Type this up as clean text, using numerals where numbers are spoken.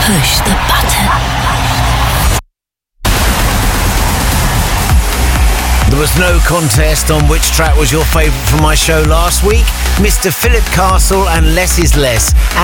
push the button. There was no contest on which track was your favourite from my show last week. Mr. Philip Castle and Less is Less.